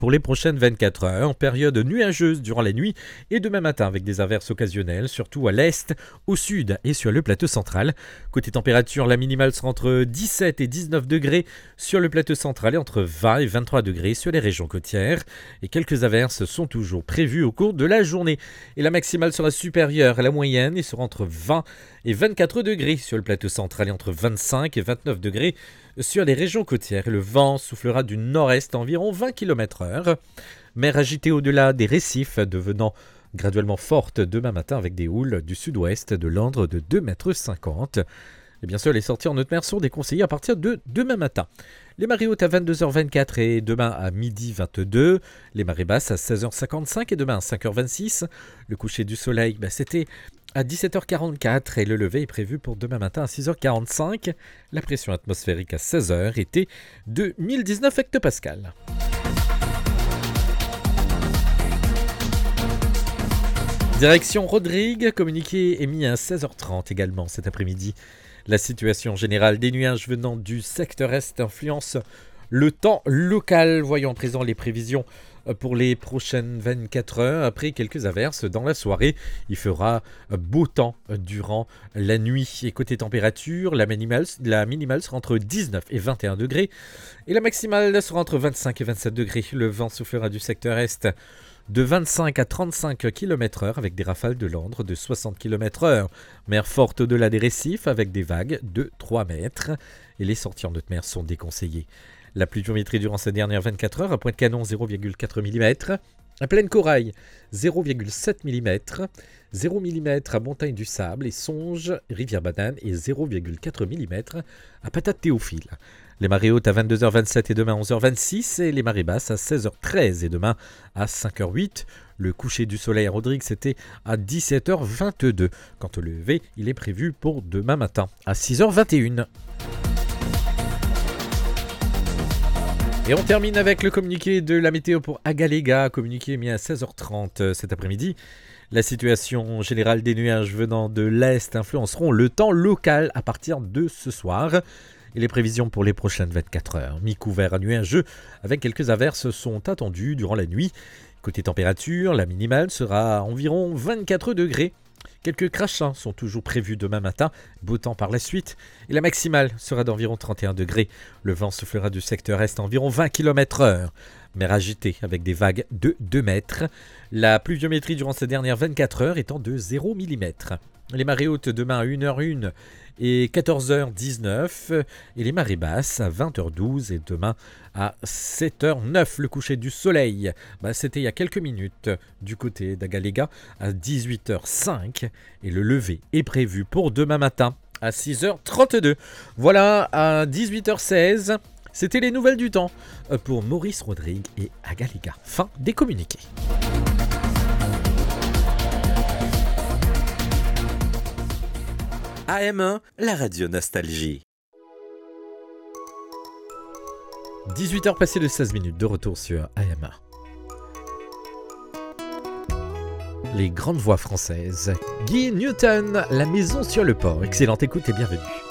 Pour les prochaines 24 heures, période nuageuse durant la nuit et demain matin avec des averses occasionnelles, surtout à l'est, au sud et sur le plateau central. Côté température, la minimale sera entre 17 et 19 degrés sur le plateau central et entre 20 et 23 degrés sur les régions côtières. Et quelques averses sont toujours prévues au cours de la journée. Et la maximale sera supérieure à la moyenne et sera entre 20 et 24 degrés sur le plateau central et entre 25 et 29 degrés sur les régions côtières. Le vent soufflera du nord-est à environ 20 km/h. Mer agitée au-delà des récifs, devenant graduellement forte demain matin avec des houles du sud-ouest de l'ordre de 2,50 m. Et bien sûr, les sorties en haute mer sont déconseillées à partir de demain matin. Les marées hautes à 22h24 et demain à midi 22. Les marées basses à 16h55 et demain à 5h26. Le coucher du soleil, c'était à 17h44 et le lever est prévu pour demain matin à 6h45. La pression atmosphérique à 16h était de 1019 hectopascales. Direction Rodrigue, communiqué émis à 16h30 également cet après-midi. La situation générale des nuages venant du secteur est influence le temps local. Voyons à présent les prévisions pour les prochaines 24 heures. Après quelques averses dans la soirée, il fera beau temps durant la nuit. Et côté température, la minimale sera entre 19 et 21 degrés. Et la maximale sera entre 25 et 27 degrés. Le vent soufflera du secteur est de 25 à 35 km/h avec des rafales de l'ordre de 60 km/h. Mer forte au-delà des récifs avec des vagues de 3 mètres. Et les sorties en haute mer sont déconseillées. La pluviométrie durant ces dernières 24 heures à Pointe-Canon 0,4 mm, à Plaine Corail 0,7 mm, 0 mm à Montagne du Sable et Songe, Rivière-Banane et 0,4 mm à Patate-Théophile. Les marées hautes à 22h27 et demain à 11h26 et les marées basses à 16h13 et demain à 5h08. Le coucher du soleil à Rodrigue, c'était à 17h22. Quant au lever, il est prévu pour demain matin à 6h21. Et on termine avec le communiqué de la météo pour Agaléga, communiqué mis à 16h30 cet après-midi. La situation générale des nuages venant de l'est influenceront le temps local à partir de ce soir. Et les prévisions pour les prochaines 24 heures. Mi-couvert à nuageux, avec quelques averses sont attendues durant la nuit. Côté température, la minimale sera à environ 24 degrés. Quelques crachats sont toujours prévus demain matin, beau temps par la suite. Et la maximale sera d'environ 31 degrés. Le vent soufflera du secteur est à environ 20 km/h. Mer agitée avec des vagues de 2 mètres. La pluviométrie durant ces dernières 24 heures étant de 0 mm. Les marées hautes demain à 1h01 et 14h19 et les marées basses à 20h12 et demain à 7h09. Le coucher du soleil, c'était il y a quelques minutes du côté d'Agaléga à 18h05 et le lever est prévu pour demain matin à 6h32. Voilà, à 18h16, c'était les nouvelles du temps pour Maurice Rodrigue et Agaléga. Fin des communiqués. AM1, la radio nostalgie. 18h passées de 16 minutes, de retour sur AM1. Les grandes voix françaises. Guy Newton, La maison sur le port. Excellente écoute et bienvenue.